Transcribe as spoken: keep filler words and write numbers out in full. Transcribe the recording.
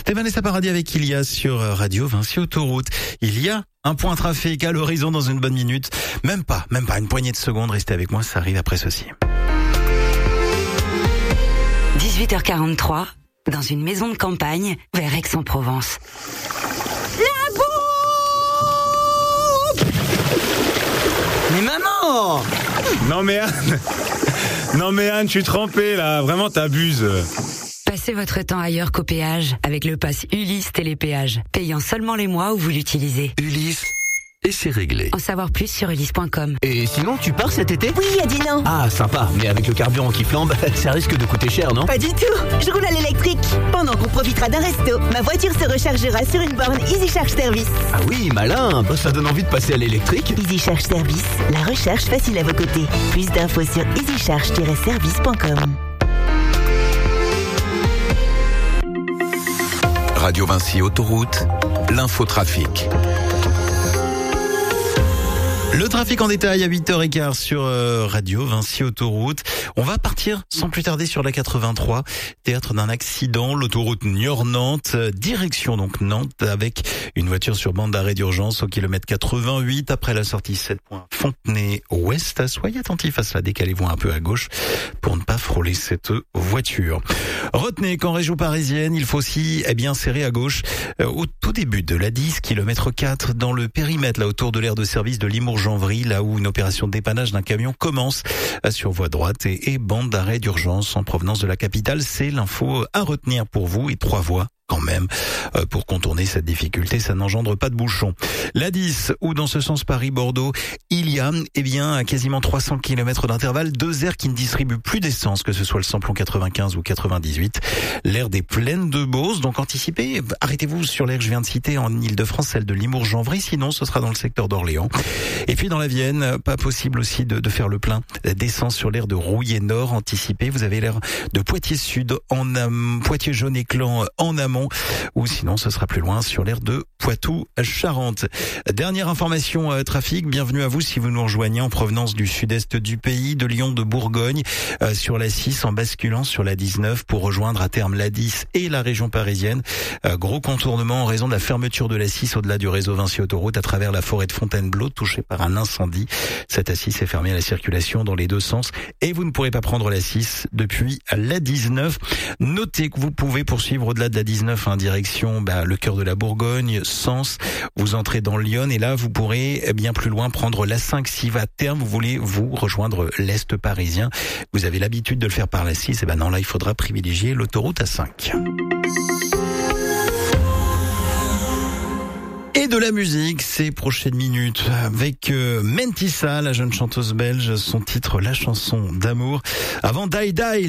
C'était Vanessa Paradis avec Ilia sur Radio Vinci Autoroute. Il y a un point trafic à l'horizon dans une bonne minute. Même pas, même pas une poignée de secondes. Restez avec moi, ça arrive après ceci. dix-huit heures quarante-trois, dans une maison de campagne, vers Aix-en-Provence. La bouffe! Mais maman! Non mais Anne, non mais Anne, je suis trempé là, vraiment t'abuses. Passez votre temps ailleurs qu'au péage avec le pass Ulysse Télépéage, payant seulement les mois où vous l'utilisez. Ulysse, et c'est réglé. En savoir plus sur ulysse point com. Et sinon, tu pars cet été? Oui, Adina. Ah, sympa, mais avec le carburant qui flambe, ça risque de coûter cher, non? Pas du tout, je roule à l'électrique. Pendant qu'on profitera d'un resto, ma voiture se rechargera sur une borne Easy Charge Service. Ah oui, malin, bah, ça donne envie de passer à l'électrique. Easy Charge Service, la recharge facile à vos côtés. Plus d'infos sur easy charge tiret service point com. Radio Vinci Autoroute, l'infotrafic. Le trafic en détail à huit heures quinze sur euh, Radio Vinci Autoroute. On va partir sans plus tarder sur la quatre-vingt-trois, théâtre d'un accident, l'autoroute Niort-Nantes, direction donc Nantes, avec une voiture sur bande d'arrêt d'urgence au kilomètre quatre-vingt-huit après la sortie sept points Fontenay-Ouest. Soyez attentifs à cela, décalez-vous un peu à gauche pour ne pas frôler cette voiture. Retenez qu'en région parisienne, il faut aussi eh bien serrer à gauche euh, au tout début de la dix, kilomètre quatre, dans le périmètre là autour de l'aire de service de Limours-Janvry, là où une opération de dépannage d'un camion commence sur voie droite et, et bande d'arrêt d'urgence en provenance de la capitale. C'est l'info à retenir pour vous, et trois voies quand même euh, pour contourner cette difficulté, ça n'engendre pas de bouchon. La dix, ou dans ce sens Paris-Bordeaux, il y a eh bien quasiment trois cents kilomètres d'intervalle, deux aires qui ne distribuent plus d'essence, que ce soit le samplon quatre-vingt-quinze ou quatre-vingt-dix-huit. L'aire des Plaines de Beauce, donc anticipez, arrêtez-vous sur l'aire que je viens de citer en Ile-de-France, celle de Limours-Janvry, sinon ce sera dans le secteur d'Orléans. Et puis dans la Vienne, pas possible aussi de, de faire le plein d'essence sur l'aire de Rouillé-Nord, anticipez, vous avez l'aire de Poitiers-Sud, en am- Poitiers-Jaune-Éclan en amont, ou sinon ce sera plus loin sur l'aire de Poitou-Charentes. Dernière information euh, trafic, bienvenue à vous si vous nous rejoignez en provenance du sud-est du pays, de Lyon, de Bourgogne, euh, sur la six en basculant sur la dix-neuf pour rejoindre à terme la dix et la région parisienne. Euh, gros contournement en raison de la fermeture de la six au-delà du réseau Vinci Autoroute à travers la forêt de Fontainebleau touchée par un incendie. Cette A six est fermée à la circulation dans les deux sens et vous ne pourrez pas prendre la six depuis la dix-neuf. Notez que vous pouvez poursuivre au-delà de la dix-neuf en direction bah, le cœur de la Bourgogne, Sens, vous entrez dans Lyon et là vous pourrez bien plus loin prendre l'A cinq si à terme vous voulez vous rejoindre l'Est parisien. Vous avez l'habitude de le faire par la six, et ben non là il faudra privilégier l'autoroute A cinq. Et de la musique, ces prochaines minutes avec euh, Mentissa, la jeune chanteuse belge, son titre La chanson d'amour. Avant Die Die.